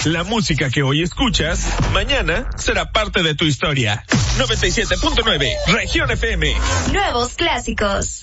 La música que hoy escuchas, mañana será parte de tu historia. 97.9, Región FM. Nuevos clásicos.